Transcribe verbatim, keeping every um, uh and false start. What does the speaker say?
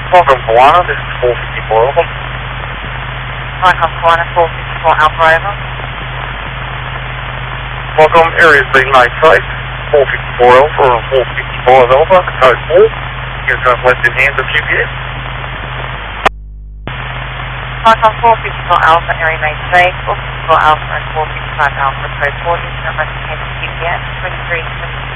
Welcome, Kawana. This is four fifty-four Alpha. Welcome, Kawana, four fifty-four Alpha, over. Welcome, area's been made safe. four fifty-four Alpha and four fifty-five Alpha, code four. You're going left in hands of G P S. Welcome, four fifty-four Alpha, area made safe. four fifty-four Alpha and four fifty-five Alpha, code four. You're going left in hands of G P S, twenty-three twenty.